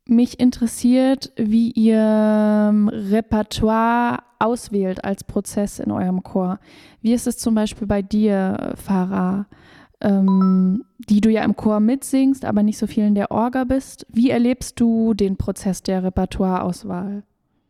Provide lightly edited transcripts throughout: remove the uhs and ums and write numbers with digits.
Mich interessiert, wie ihr Repertoire auswählt als Prozess in eurem Chor. Wie ist es zum Beispiel bei dir, Farah, die du ja im Chor mitsingst, aber nicht so viel in der Orga bist? Wie erlebst du den Prozess der Repertoireauswahl?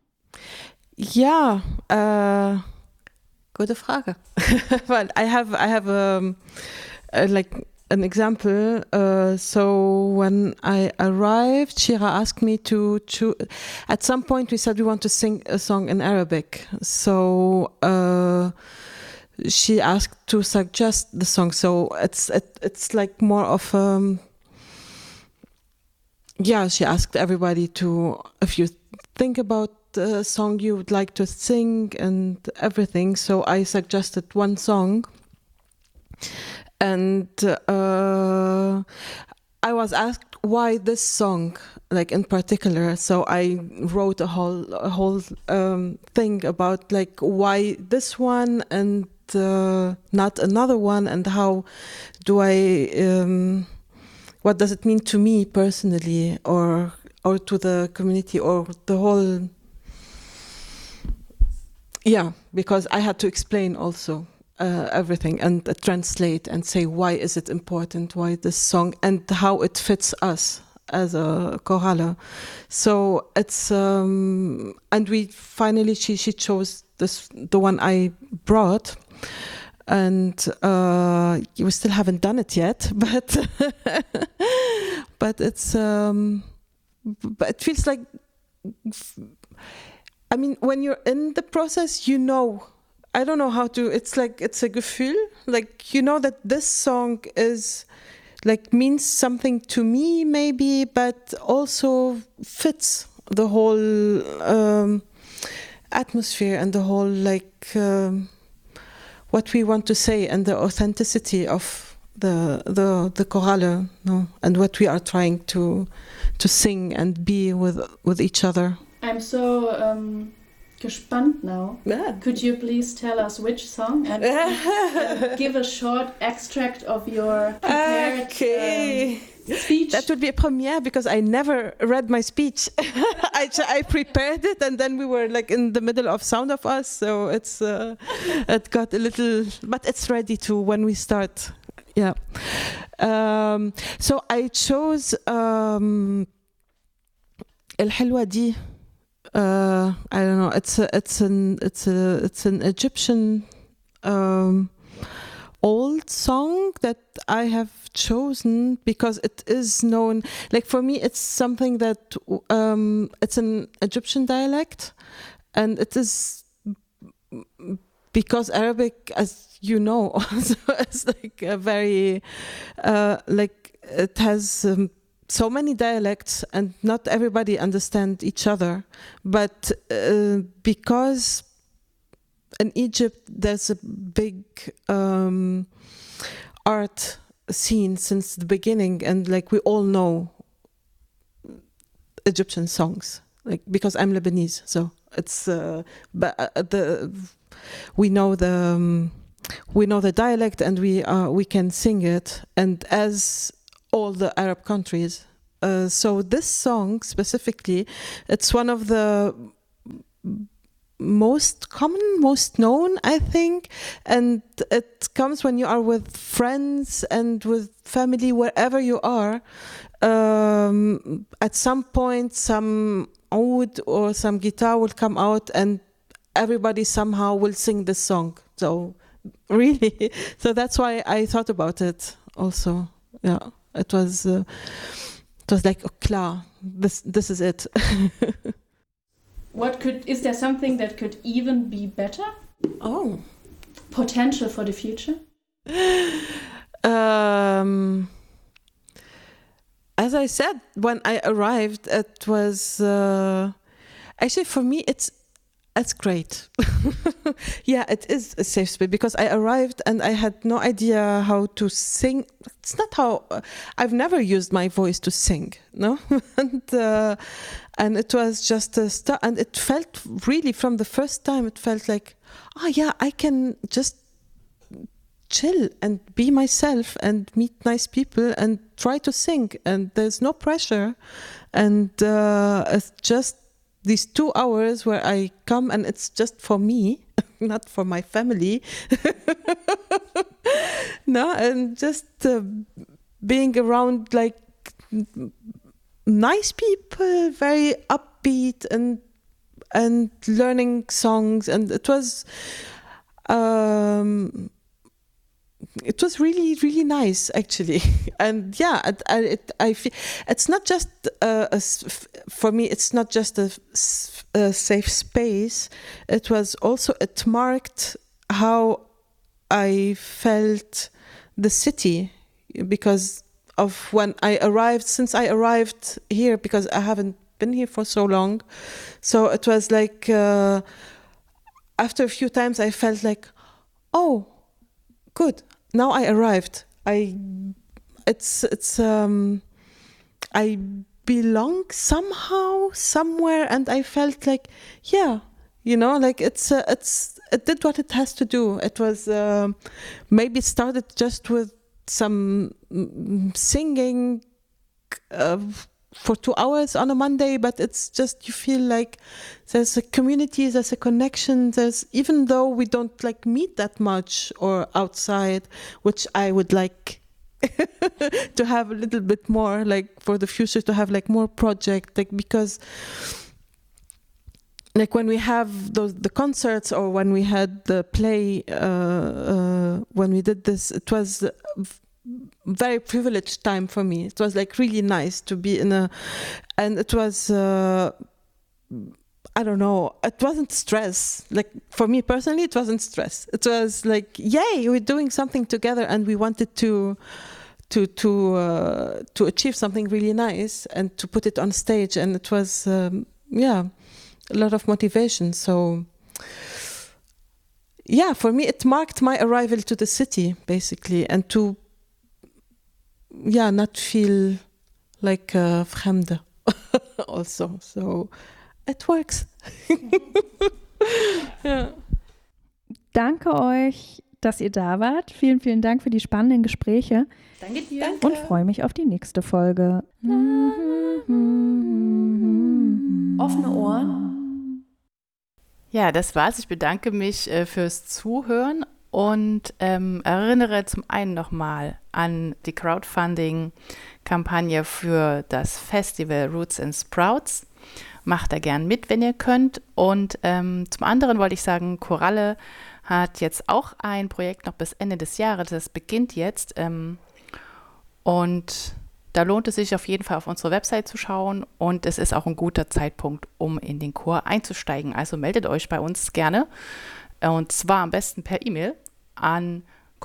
Ja, gute Frage. Well, I have like an example. So when I arrived, Shira asked me to choose. At some point, we said we want to sing a song in Arabic. So she asked to suggest the song. So it's like more of she asked everybody to, if you think about the song you would like to sing and everything. So I suggested one song. And I was asked why this song, like in particular. So I wrote a whole thing about like why this one and not another one, and how do I what does it mean to me personally, or to the community, or the whole. Yeah, because I had to explain also. Everything and translate and say why is it important, why this song, and how it fits us as a chorale. So it's and we finally she chose the one I brought, and we still haven't done it yet, but it's but it feels like, I mean, when you're in the process, you know. I don't know how to, it's like, it's a Gefühl, like, you know that this song is, like, means something to me maybe, but also fits the whole atmosphere and the whole, like, what we want to say, and the authenticity of the chorale, no? And what we are trying to sing and be with each other. I'm so gespannt now. Yeah. Could you please tell us which song and give a short extract of your prepared speech? That would be a premiere, because I never read my speech. I prepared it, and then we were like in the middle of Sound of Us, so it's it got a little, but it's ready to when we start. Yeah. So I chose El Helwa Di. I don't know. It's an Egyptian old song that I have chosen because it is known. Like for me, it's something that it's an Egyptian dialect, and it is because Arabic, as you know, also is like a very like it has. So many dialects, and not everybody understand each other. But because in Egypt there's a big art scene since the beginning, and like we all know Egyptian songs, like because I'm Lebanese, so it's we know the dialect, and we can sing it, and as all the Arab countries. So this song specifically, it's one of the most common, most known, I think. And it comes when you are with friends and with family, wherever you are. At some point, some oud or some guitar will come out, and everybody somehow will sing this song. So really, so that's why I thought about it also. Yeah. It was like, oh, klar, this is it. Is there something that could even be better? Oh. Potential for the future? As I said, when I arrived, it was actually for me it's great. Yeah, it is a safe space, because I arrived and I had no idea how to sing. It's not how I've never used my voice to sing, no. And it was just a start, and it felt really from the first time. It felt like, oh yeah, I can just chill and be myself and meet nice people and try to sing, and there's no pressure, and it's just these 2 hours where I come and it's just for me, not for my family. No, and just being around like nice people, very upbeat, and learning songs, and it was really, really nice, actually. And yeah, I feel it's not just for me. It's not just a safe space. It was also, it marked how I felt the city, because of when I arrived. Since I arrived here, because I haven't been here for so long, so it was like after a few times I felt like, oh, good. Now I arrived. I belong somehow, somewhere, and I felt like, yeah, like it did what it has to do. It was maybe it started just with some singing for 2 hours on a Monday, but it's just, you feel like there's a community, there's a connection, even though we don't like meet that much or outside, which I would like to have a little bit more, like for the future, to have like more project, like, because like when we have the concerts, or when we had the play, when we did this, it was very privileged time for me. It was like really nice to be and it was I don't know, it wasn't stress. Like for me personally, it wasn't stress. It was like, yay, we're doing something together, and we wanted to achieve something really nice and to put it on stage, and it was a lot of motivation. So yeah, for me it marked my arrival to the city, basically, and to not feel like fremde also. So it works. Ja. Danke euch, dass ihr da wart. Vielen, vielen Dank für die spannenden Gespräche. Danke dir. Und freue mich auf die nächste Folge. Offene Ohren. Ja, das war's. Ich bedanke mich fürs Zuhören und erinnere zum einen nochmal an die Crowdfunding-Kampagne für das Festival Roots and Sprouts. Macht da gern mit, wenn ihr könnt. Und zum anderen wollte ich sagen, Koralle hat jetzt auch ein Projekt noch bis Ende des Jahres. Das beginnt jetzt. Und da lohnt es sich auf jeden Fall, auf unsere Website zu schauen. Und es ist auch ein guter Zeitpunkt, um in den Chor einzusteigen. Also meldet euch bei uns gerne. Und zwar am besten per E-Mail an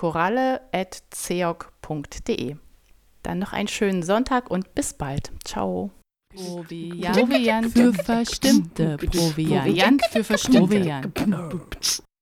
koralle@ceog.de. Dann noch einen schönen Sonntag und bis bald. Ciao. Proviant für Verstimmte. Proviant für Verstimmte.